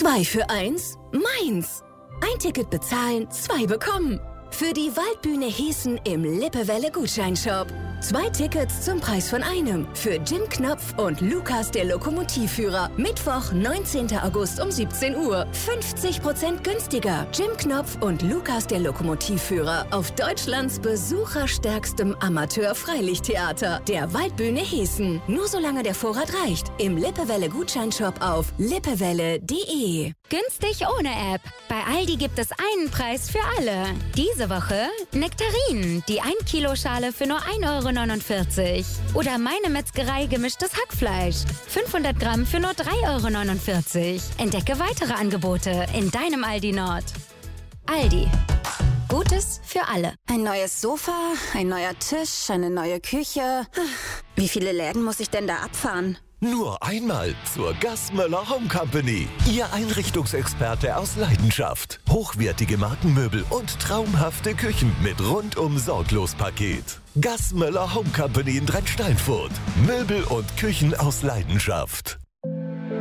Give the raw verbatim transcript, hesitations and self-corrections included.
Zwei für eins, meins. Ein Ticket bezahlen, zwei bekommen. Für die Waldbühne Hessen im Lippewelle-Gutscheinshop. Zwei Tickets zum Preis von einem. Für Jim Knopf und Lukas, der Lokomotivführer. Mittwoch, neunzehnten August um siebzehn Uhr. fünfzig Prozent günstiger. Jim Knopf und Lukas, der Lokomotivführer. Auf Deutschlands besucherstärkstem Amateur-Freilichttheater. Der Waldbühne Hessen. Nur solange der Vorrat reicht. Im Lippewelle-Gutscheinshop auf lippewelle punkt de. Günstig ohne App. Bei Aldi gibt es einen Preis für alle. Diese Woche Nektarinen, die ein Kilo Schale für nur ein Euro neunundvierzig. Oder meine Metzgerei gemischtes Hackfleisch. fünfhundert Gramm für nur drei Euro neunundvierzig. Entdecke weitere Angebote in deinem Aldi Nord. Aldi. Gutes für alle. Ein neues Sofa, ein neuer Tisch, eine neue Küche. Wie viele Läden muss ich denn da abfahren? Nur einmal zur Gassmöller Home Company. Ihr Einrichtungsexperte aus Leidenschaft. Hochwertige Markenmöbel und traumhafte Küchen mit rundum sorglos Paket. Gassmöller Home Company in Drensteinfurt. Möbel und Küchen aus Leidenschaft.